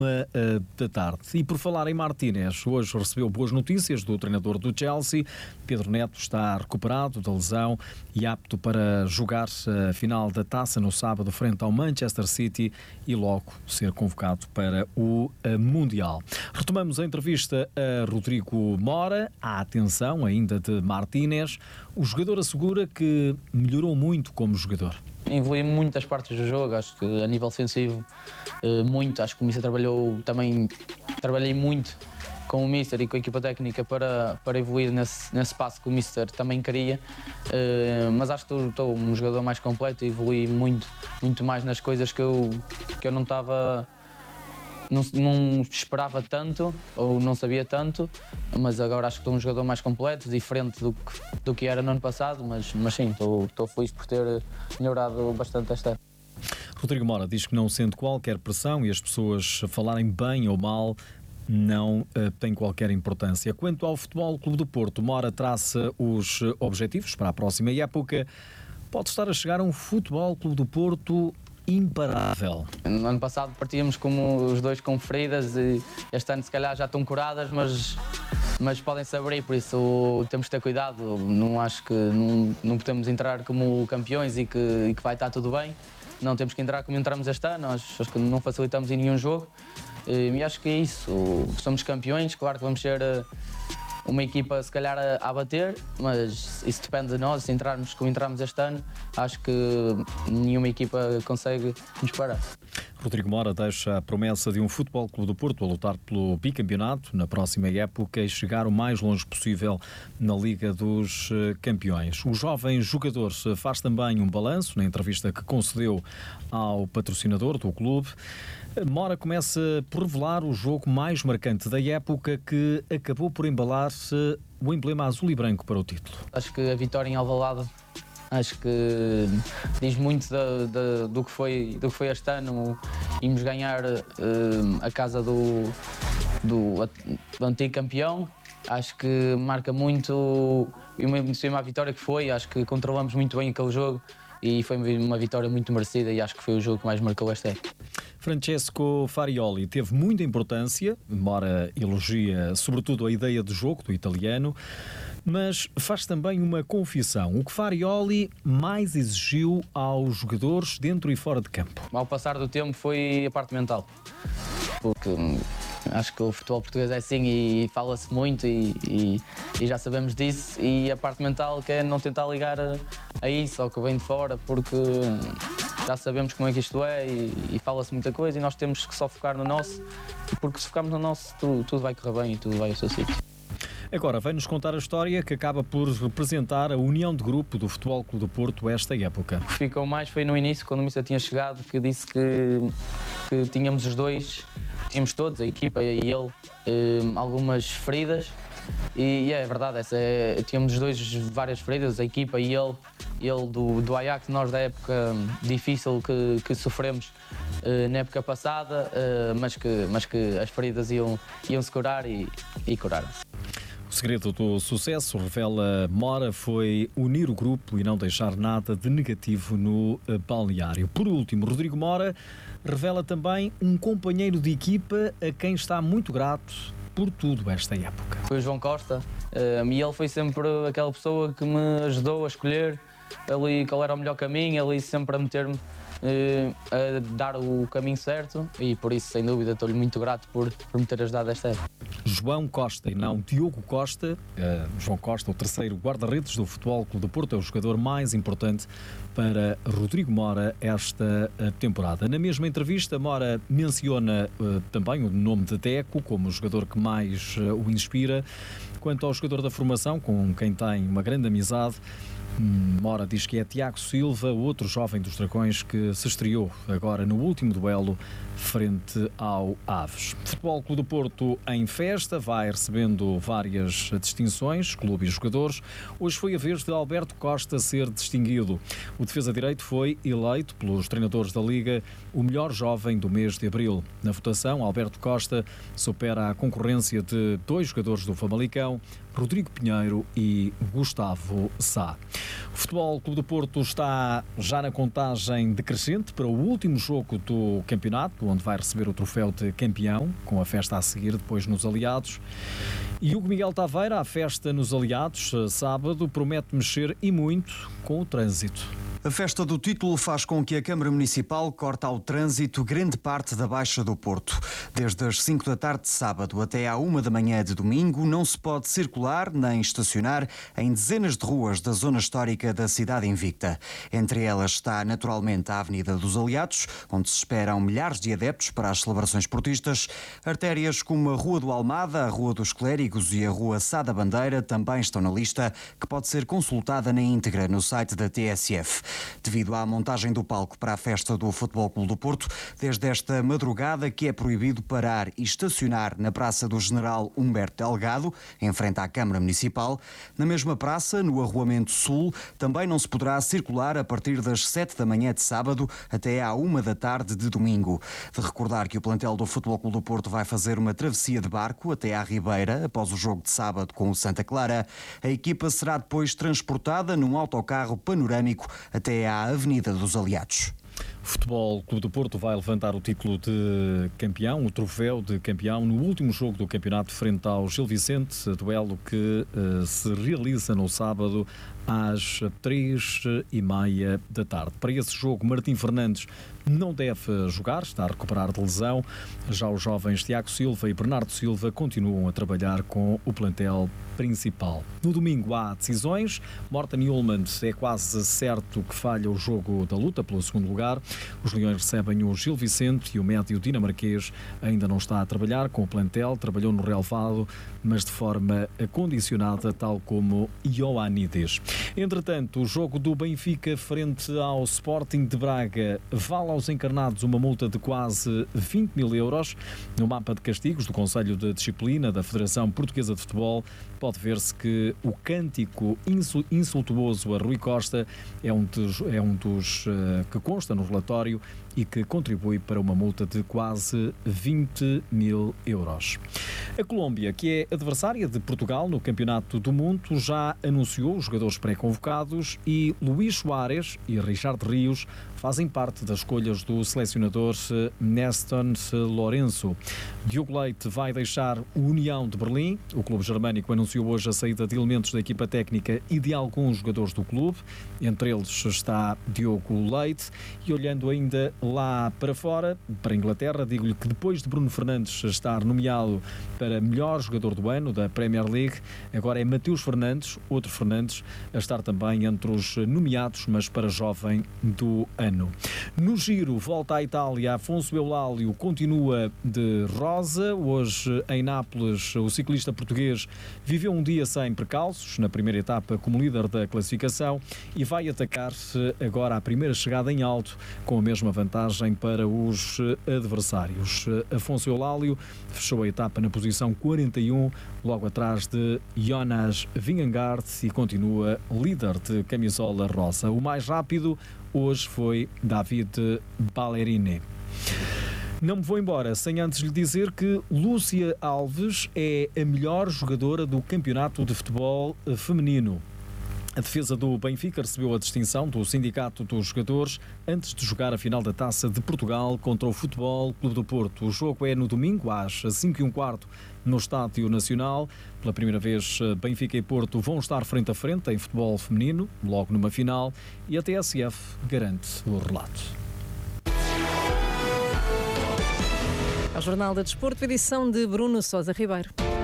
da tarde. E por falar em Martínez, hoje recebeu boas notícias do treinador do Chelsea. Pedro Neto está recuperado da lesão e apto para jogar a final da Taça no sábado frente ao Manchester City e logo ser convocado para o Mundial. Retomamos a entrevista a Rodrigo Mora. A atenção ainda de Martínez. O jogador assegura que melhorou muito como jogador. Evolui muitas partes do jogo, acho que a nível defensivo muito, acho que o Mister trabalhei muito com o Mister e com a equipa técnica para evoluir nesse passo que o Mister também queria, mas acho que estou um jogador mais completo e evolui muito mais nas coisas que eu não estava... Não esperava tanto ou não sabia tanto, mas agora acho que estou um jogador mais completo, diferente do que era no ano passado, mas sim, estou feliz por ter melhorado bastante esta época. Rodrigo Mora diz que não sente qualquer pressão e as pessoas falarem bem ou mal não tem qualquer importância. Quanto ao Futebol Clube do Porto, Mora traça os objetivos para a próxima época. Pode estar a chegar um Futebol Clube do Porto imparável. No ano passado partíamos como os dois com feridas e este ano se calhar já estão curadas, mas podem-se abrir, por isso temos que ter cuidado. Não acho que não podemos entrar como campeões e que vai estar tudo bem. Não, temos que entrar como entramos este ano, acho que não facilitamos em nenhum jogo e acho que é isso. Somos campeões, claro que vamos ser uma equipa se calhar a bater, mas isso depende de nós. Se entrarmos como entramos este ano, acho que nenhuma equipa consegue nos parar. Rodrigo Mora deixa a promessa de um Futebol Clube do Porto a lutar pelo bicampeonato na próxima época e chegar o mais longe possível na Liga dos Campeões. O jovem jogador faz também um balanço na entrevista que concedeu ao patrocinador do clube. Mora começa por revelar o jogo mais marcante da época que acabou por embalar o emblema azul e branco para o título. Acho que a vitória em Alvalade acho que diz muito do que foi este ano. Íamos ganhar a casa do antigo campeão. Acho que marca muito uma vitória que foi. Acho que controlamos muito bem aquele jogo e foi uma vitória muito merecida e acho que foi o jogo que mais marcou esta época. Francesco Farioli teve muita importância, Mora elogia sobretudo a ideia de jogo do italiano, mas faz também uma confissão. O que Farioli mais exigiu aos jogadores dentro e fora de campo? Ao passar do tempo foi a parte mental, porque acho que o futebol português é assim e fala-se muito e já sabemos disso, e a parte mental que é não tentar ligar a isso, ao que vem de fora, porque já sabemos como é que isto é e fala-se muita coisa e nós temos que só focar no nosso, porque se focarmos no nosso tudo vai correr bem e tudo vai ao seu sítio. Agora vai-nos contar a história que acaba por representar a união de grupo do Futebol Clube do Porto esta época. O que ficou mais foi no início, quando o Mister tinha chegado, que disse que tínhamos os dois, tínhamos todos, a equipa e ele, algumas feridas. E é verdade, tínhamos os dois várias feridas, a equipa e ele do Ajax, nós da época difícil que sofremos na época passada, mas que as feridas iam se curar e curaram-se. O segredo do sucesso, revela Mora, foi unir o grupo e não deixar nada de negativo no balneário. Por último, Rodrigo Mora revela também um companheiro de equipa a quem está muito grato por tudo esta época. Foi o João Costa, e ele foi sempre aquela pessoa que me ajudou a escolher ali qual era o melhor caminho, ali sempre a meter-me a dar o caminho certo, e por isso, sem dúvida, estou-lhe muito grato por me ter ajudado esta época. João Costa e não Diogo Costa. João Costa, o terceiro guarda-redes do Futebol Clube do Porto, é o jogador mais importante para Rodrigo Mora esta temporada. Na mesma entrevista, Mora menciona também o nome de Deco como o jogador que mais o inspira. Quanto ao jogador da formação, com quem tem uma grande amizade, Mora diz que é Tiago Silva, outro jovem dos Dragões que se estreou agora no último duelo frente ao Aves. Futebol Clube do Porto em festa, vai recebendo várias distinções, clube e jogadores. Hoje foi a vez de Alberto Costa ser distinguido. O defesa-direito foi eleito pelos treinadores da Liga o melhor jovem do mês de abril. Na votação, Alberto Costa supera a concorrência de dois jogadores do Famalicão, Rodrigo Pinheiro e Gustavo Sá. O Futebol Clube do Porto está já na contagem decrescente para o último jogo do campeonato, onde vai receber o troféu de campeão, com a festa a seguir depois nos Aliados. E Hugo Miguel Taveira, a festa nos Aliados, sábado, promete mexer e muito com o trânsito. A festa do título faz com que a Câmara Municipal corte ao trânsito grande parte da Baixa do Porto. Desde as 5 da tarde de sábado até à 1 da manhã de domingo, não se pode circular nem estacionar em dezenas de ruas da zona histórica da cidade invicta. Entre elas está naturalmente a Avenida dos Aliados, onde se esperam milhares de adeptos para as celebrações portistas. Artérias como a Rua do Almada, a Rua dos Clérigos e a Rua Sá da Bandeira também estão na lista, que pode ser consultada na íntegra no site da TSF. Devido à montagem do palco para a festa do Futebol Clube do Porto, desde esta madrugada que é proibido parar e estacionar na Praça do General Humberto Delgado, em frente à Câmara Municipal. Na mesma praça, no Arruamento Sul, também não se poderá circular a partir das 7 da manhã de sábado até à 1 da tarde de domingo. De recordar que o plantel do Futebol Clube do Porto vai fazer uma travessia de barco até à Ribeira, após o jogo de sábado com o Santa Clara. A equipa será depois transportada num autocarro panorâmico até à Avenida dos Aliados. O Futebol Clube do Porto vai levantar o título de campeão, o troféu de campeão, no último jogo do campeonato frente ao Gil Vicente, duelo que se realiza no sábado às 3h30 da tarde. Para esse jogo, Martim Fernandes não deve jogar, está a recuperar de lesão. Já os jovens Tiago Silva e Bernardo Silva continuam a trabalhar com o plantel principal. No domingo há decisões. Morten Ullmann é quase certo que falha o jogo da luta pelo segundo lugar. Os Leões recebem o Gil Vicente e o médio dinamarquês ainda não está a trabalhar com o plantel, trabalhou no relevado, mas de forma condicionada, tal como Ioannidis. Entretanto, o jogo do Benfica frente ao Sporting de Braga vale aos encarnados uma multa de quase 20 mil euros. No mapa de castigos do Conselho de Disciplina da Federação Portuguesa de Futebol, pode ver-se que o cântico insultuoso a Rui Costa é um dos que consta no relatório e que contribui para uma multa de quase 20 mil euros. A Colômbia, que é adversária de Portugal no Campeonato do Mundo, já anunciou os jogadores pré-convocados e Luís Soares e Richard Rios fazem parte das escolhas do selecionador Néstor Lourenço. Diogo Leite vai deixar o União de Berlim. O clube germânico anunciou hoje a saída de elementos da equipa técnica e de alguns jogadores do clube. Entre eles está Diogo Leite. E olhando ainda lá para fora, para a Inglaterra, digo-lhe que depois de Bruno Fernandes estar nomeado para melhor jogador do ano da Premier League, agora é Mateus Fernandes, outro Fernandes, a estar também entre os nomeados, mas para jovem do ano. No giro, volta à Itália, Afonso Eulálio continua de rosa. Hoje, em Nápoles, o ciclista português viveu um dia sem percalços, na primeira etapa como líder da classificação, e vai atacar-se agora à primeira chegada em alto, com a mesma vantagem para os adversários. Afonso Eulálio fechou a etapa na posição 41, logo atrás de Jonas Vingegaard, e continua líder de camisola rosa. O mais rápido hoje foi David Ballerini. Não me vou embora sem antes lhe dizer que Lúcia Alves é a melhor jogadora do campeonato de futebol feminino. A defesa do Benfica recebeu a distinção do Sindicato dos Jogadores antes de jogar a final da Taça de Portugal contra o Futebol Clube do Porto. O jogo é no domingo às 5h15 no Estádio Nacional. Pela primeira vez, Benfica e Porto vão estar frente a frente em futebol feminino, logo numa final, e a TSF garante o relato. Ao Jornal da Desporto, edição de Bruno Sousa Ribeiro.